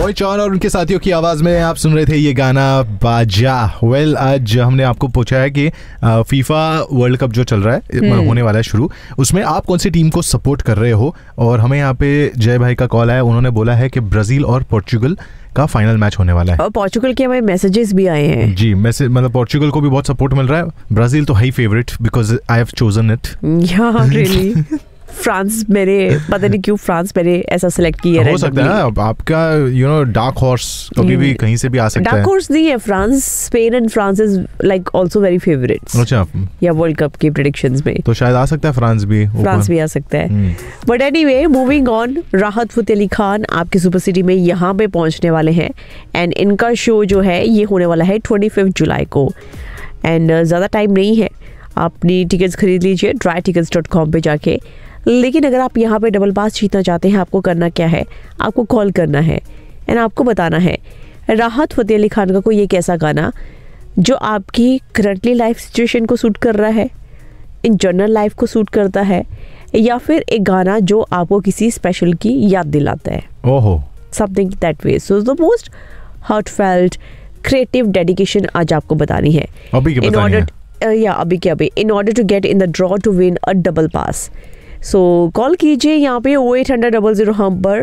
Boy चॉन और उनके साथियों की आवाज में आप सुन रहे थे ये गाना बाजा। आज हमने आपको पूछा है कि फीफा वर्ल्ड कप जो चल रहा है होने वाला है शुरू, उसमें आप कौन सी टीम को सपोर्ट कर रहे हो। और हमें यहाँ पे जय भाई का कॉल आया, उन्होंने बोला है कि ब्राजील और पोर्चुगल का फाइनल मैच होने वाला है। और पोर्चुगल के हमें मैसेजेस भी आए हैं जी, मैसेज मतलब पोर्चुगल को भी बहुत सपोर्ट मिल रहा है। ब्राजील तो है ही favourite because I have chosen it. Really France मेरे पता नहीं क्यों फ्रांस मेरे ऐसा सिलेक्ट किया हो सकता है ना आपका डार्क हॉर्स कभी भी कहीं से भी आ सकता है। डार्क हॉर्स नहीं है France, Spain and France is like also very favourites. अच्छा, या वर्ल्ड कप की प्रेडिक्शंस में तो शायद आ सकता है फ्रांस भी आ सकता है। बट एनीवे मूविंग ऑन, राहत फतेह अली खान आपकी सुपर सिटी में यहाँ पे पहुंचने वाले हैं एंड इनका शो जो है ये होने वाला है 25 जुलाई को एंड ज़्यादा टाइम नहीं है, अपनी टिकट्स खरीद लीजिए trytickets.com पे जाके। लेकिन अगर आप यहाँ पे डबल पास जीतना चाहते हैं, आपको करना क्या है, आपको कॉल करना है एंड आपको बताना है राहत फतेह अली खान का कोई एक ऐसा गाना जो आपकी करंटली लाइफ सिचुएशन को सूट कर रहा है, इन जनरल लाइफ को सूट करता है, या फिर एक गाना जो आपको किसी स्पेशल की याद दिलाता है। ओहो, something that way. So the most heartfelt creative dedication आज आपको बतानी है। अभी के बतानी है? अभी के अभी, in order to get in the draw to win a double pass. So call कीजिए यहाँ पे 0800 हम पर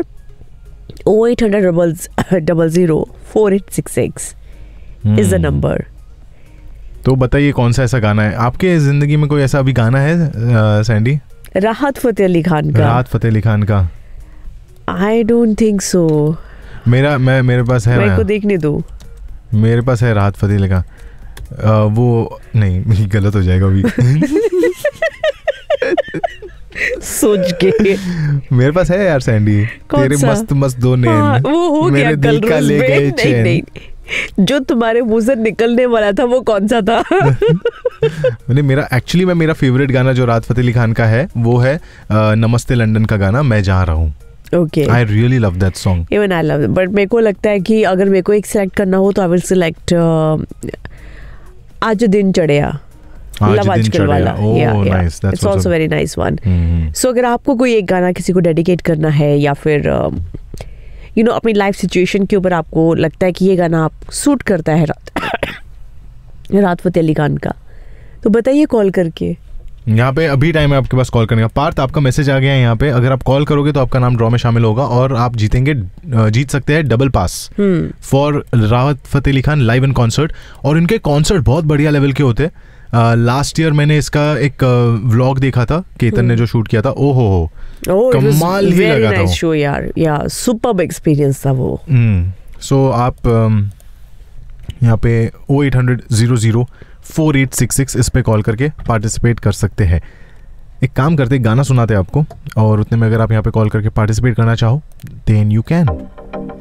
0800 4866 is the number. तो बताइए कौन सा ऐसा गाना है आपके जिंदगी में, कोई ऐसा अभी गाना है सैंडी? राहत फतेह अली खान का। राहत फतेह अली खान का I don't think so. मेरे पास है, मेरे को देखने दो। मेरे पास है राहत फतेह अली का वो नहीं, गलत हो जाएगा अभी। सोच के मेरे पास है यार सैंडी, तेरे मस्त मस्त दो नैन। हाँ, वो हो गया मेरे दिल का ले गए चैन। नहीं, जो तुम्हारे मुंह से निकलने वाला था वो कौन सा था? मेरा फेवरेट गाना जो राहत फतेह अली खान का है वो है नमस्ते लंदन का गाना मैं जहाँ रहूं। Okay. I really love that song. Even I love it. But मेरे को लगता है कि अगर मेरे को एक सिलेक्ट करना हो तो I will select आज दिन चढ़िया, लव आजकल वाला। Nice. That's It's also very nice one. So अगर आपको कोई एक गाना किसी को डेडिकेट करना है या फिर अपनी लाइफ सिचुएशन के ऊपर आपको लगता है कि ये गाना आप सूट करता है राहत फतेह अली खान का, तो बताइए कॉल करके। यहाँ पे अभी टाइम है आपके पास कॉल करने का। पार्थ, आपका मैसेज आ गया है यहाँ पे, अगर आप कॉल करोगे तो आपका नाम ड्रॉ में शामिल होगा और आप जीत सकते हैं डबल पास फॉर राहत Fateh Ali Khan live in concert. और इनके कॉन्सर्ट बहुत बढ़िया लेवल के होते हैं। लास्ट ईयर मैंने इसका एक व्लॉग देखा था, केतन ने जो शूट किया था। ओहो कमाल ही लगा था शो यार, सुपर्ब एक्सपीरियंस था वो। सो आप यहाँ पे 0800 4866 इस पे कॉल करके पार्टिसिपेट कर सकते हैं। एक काम करते, गाना सुनाते हैं आपको और उतने में अगर आप यहाँ पे कॉल करके पार्टिसिपेट करना चाहो देन यू कैन।